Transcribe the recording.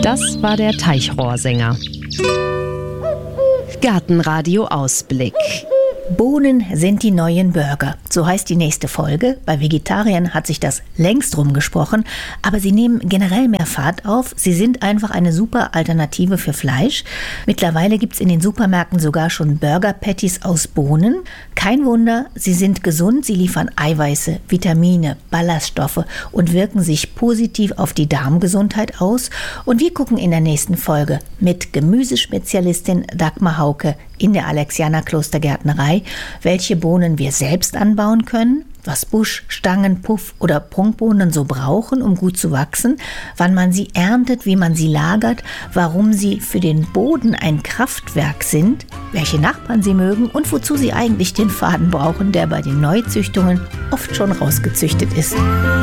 Das war der Teichrohrsänger. Gartenradio Ausblick. Bohnen sind die neuen Burger. So heißt die nächste Folge. Bei Vegetariern hat sich das längst rumgesprochen, aber sie nehmen generell mehr Fahrt auf. Sie sind einfach eine super Alternative für Fleisch. Mittlerweile gibt es in den Supermärkten sogar schon Burger-Patties aus Bohnen. Kein Wunder, sie sind gesund, sie liefern Eiweiße, Vitamine, Ballaststoffe und wirken sich positiv auf die Darmgesundheit aus. Und wir gucken in der nächsten Folge mit Gemüsespezialistin Dagmar Hauke in der Alexianer Klostergärtnerei, welche Bohnen wir selbst anbauen können, was Busch-, Stangen-, Puff- oder Prunkbohnen so brauchen, um gut zu wachsen, wann man sie erntet, wie man sie lagert, warum sie für den Boden ein Kraftwerk sind, welche Nachbarn sie mögen und wozu sie eigentlich den Faden brauchen, der bei den Neuzüchtungen oft schon rausgezüchtet ist.